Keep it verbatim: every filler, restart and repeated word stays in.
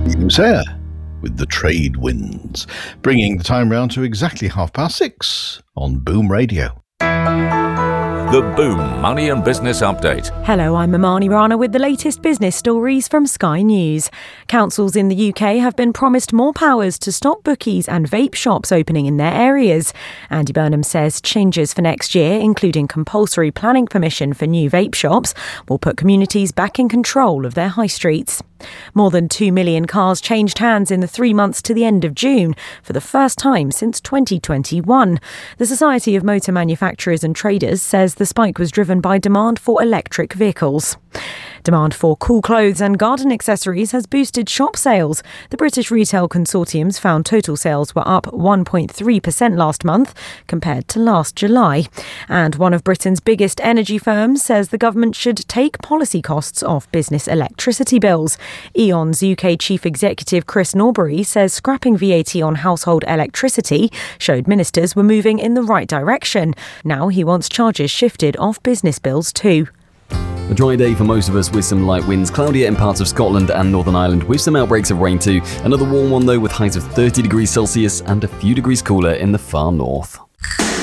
News Air with the trade winds, bringing the time round to exactly half past six on Boom Radio. The Boom Money and Business Update. Hello, I'm Imani Rana with the latest business stories from Sky News. Councils in the U K have been promised more powers to stop bookies and vape shops opening in their areas. Andy Burnham says changes for next year, including compulsory planning permission for new vape shops, will put communities back in control of their high streets. More than two million cars changed hands in the three months to the end of June, for the first time since twenty twenty-one. The Society of Motor Manufacturers and Traders says the spike was driven by demand for electric vehicles. Demand for cool clothes and garden accessories has boosted shop sales. The British Retail Consortium's found total sales were up one point three percent last month compared to last July. And one of Britain's biggest energy firms says the government should take policy costs off business electricity bills. E O N's U K Chief Executive Chris Norbury says scrapping V A T on household electricity showed ministers were moving in the right direction. Now he wants charges shifted off business bills too. A dry day for most of us with some light winds, cloudier in parts of Scotland and Northern Ireland with some outbreaks of rain too. Another warm one though with highs of thirty degrees Celsius and a few degrees cooler in the far north.